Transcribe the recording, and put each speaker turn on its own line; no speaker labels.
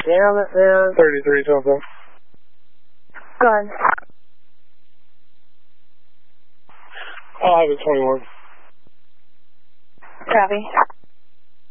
damn it, man.
33 something.
Go ahead.
I'll have it 21.
Copy.